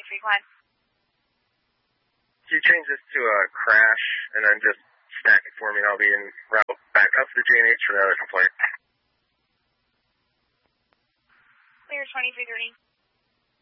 Quad. Can you change this to a crash and then just stack it for me and I'll be en route back up to the G&H for the other complaint. Clear 2330.